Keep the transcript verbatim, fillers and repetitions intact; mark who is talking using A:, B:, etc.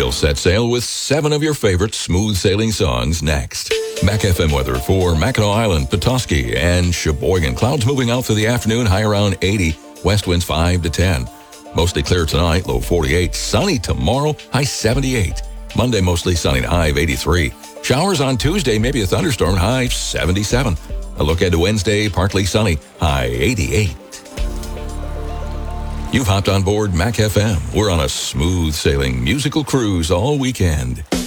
A: We'll set sail with seven of your favorite smooth sailing songs next. Mac F M weather for Mackinac Island, Petoskey, and Sheboygan. Clouds moving out through the afternoon, high around eighty. West winds five to ten. Mostly clear tonight, low forty-eight. Sunny tomorrow, high seventy-eight. Monday, mostly sunny, high of eighty-three. Showers on Tuesday, maybe a thunderstorm, high seventy-seven. A look ahead to Wednesday, partly sunny, high eighty-eight. You've hopped on board Mac F M. We're on a smooth sailing musical cruise all weekend.